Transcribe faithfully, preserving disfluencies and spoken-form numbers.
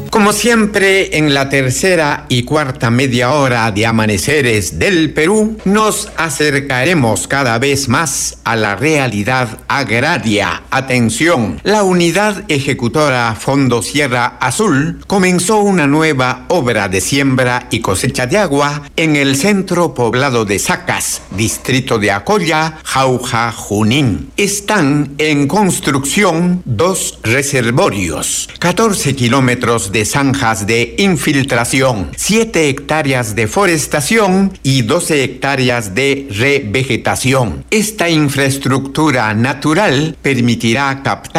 Como siempre, en la tercera y cuarta media hora de Amaneceres del Perú, nos acercaremos cada vez más a la realidad agraria. Atención, la unidad ejecutora Fondo Sierra Azul comenzó una nueva obra de siembra y cosecha de agua en el centro poblado de Sacas, distrito de Acolla, Jauja, Junín. Están en construcción dos reservorios, catorce kilómetros de zanjas de infiltración, siete hectáreas de forestación y doce hectáreas de revegetación. Esta infraestructura natural permitirá captar